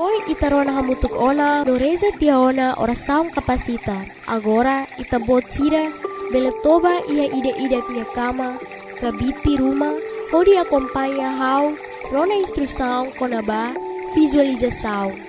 Poi itarona hamutuk ona doreza tiaona ora saung kapasitar. Agora itabot sira bele toba ia ide-ide tia kama kabiti rumah hodi acompanha hau rona instrução konaba visualização.